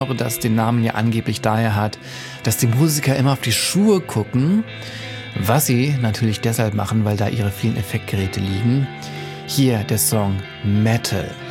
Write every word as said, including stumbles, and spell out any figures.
das den Namen ja angeblich daher hat, dass die Musiker immer auf die Schuhe gucken, was sie natürlich deshalb machen, weil da ihre vielen Effektgeräte liegen. Hier der Song Metal.